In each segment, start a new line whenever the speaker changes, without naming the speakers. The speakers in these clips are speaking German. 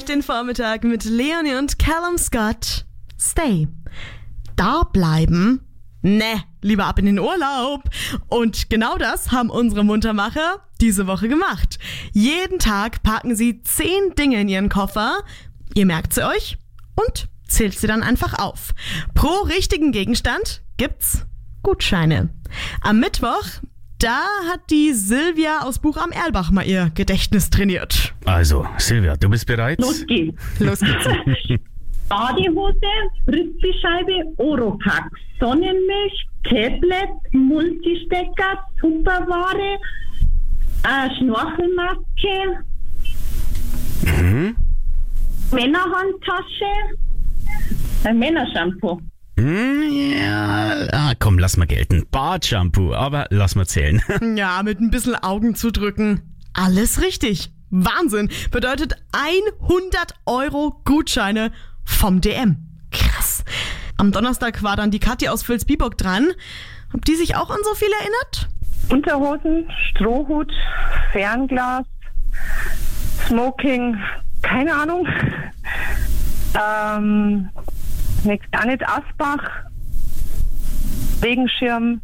den Vormittag mit Leonie und Callum Scott. Stay. Da bleiben? Ne, lieber ab in den Urlaub. Und genau das haben unsere Muntermacher diese Woche gemacht. Jeden Tag packen sie 10 Dinge in ihren Koffer. Ihr merkt sie euch und zählt sie dann einfach auf. Pro richtigen Gegenstand gibt's Gutscheine. Am Mittwoch, da hat die Silvia aus Buch am Erlbach mal ihr Gedächtnis trainiert.
Also, Silvia, du bist bereit?
Los geht's.
Los geht's.
Badehose, Frisbeescheibe, Oropax, Sonnenmilch, Tablet, Multistecker, Tupperware, Schnorchelmaske, Männerhandtasche, ein Männershampoo.
Ja, komm, lass mal gelten. Bartshampoo, aber lass mal zählen.
Ja, mit ein bisschen Augen zudrücken. Alles richtig. Wahnsinn. Bedeutet 100 € Gutscheine vom DM. Krass. Am Donnerstag war dann die Kathi aus Vilsbiburg dran. Ob die sich auch an so viel erinnert?
Unterhosen, Strohhut, Fernglas, Smoking, keine Ahnung. Janet Asbach, Regenschirm.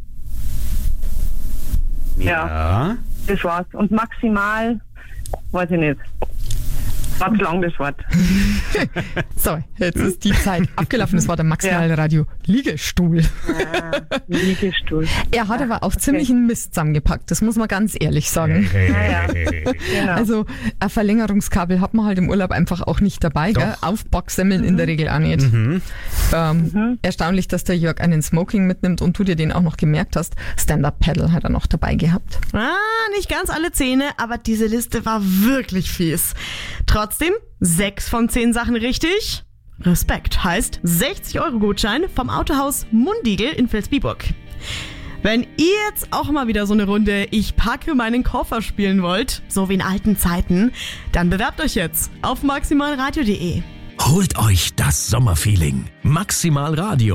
Ja, das war's. Und maximal, weiß ich nicht. War zu lang das Wort.
So, jetzt ist die Zeit abgelaufen. Das war der maximale Radio Liegestuhl.
Liegestuhl.
Er hat aber auch ziemlich einen Mist zusammengepackt, das muss man ganz ehrlich sagen.
Genau.
Also ein Verlängerungskabel hat man halt im Urlaub einfach auch nicht dabei. Gell? Aufbacksemmeln in der Regel auch nicht. Erstaunlich, dass der Jörg einen Smoking mitnimmt und du dir den auch noch gemerkt hast. Stand-Up-Paddle hat er noch dabei gehabt.
Nicht ganz alle Zähne, aber diese Liste war wirklich fies. Trotzdem 6 von 10 Sachen richtig. Respekt. Heißt 60 € Gutschein vom Autohaus Mundigel in Vilsbiburg. Wenn ihr jetzt auch mal wieder so eine Runde Ich packe meinen Koffer spielen wollt, so wie in alten Zeiten, dann bewerbt euch jetzt auf maximalradio.de.
Holt euch das Sommerfeeling. Maximal Radio.